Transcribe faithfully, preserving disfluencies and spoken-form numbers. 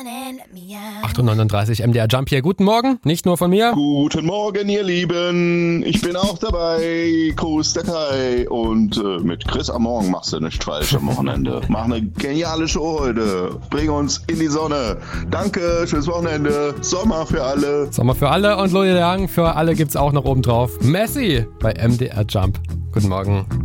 acht Uhr neununddreißig M D R Jump hier. Guten Morgen, nicht nur von mir. Guten Morgen, ihr Lieben. Ich bin auch dabei. Gruß der Kai. Und äh, mit Chris am Morgen machst du nichts falsch am Wochenende. Mach eine geniale Show heute. Bring uns in die Sonne. Danke, schönes Wochenende. Sommer für alle. Sommer für alle und Leute Young für alle gibt's auch noch oben drauf. Messi bei M D R Jump. Guten Morgen.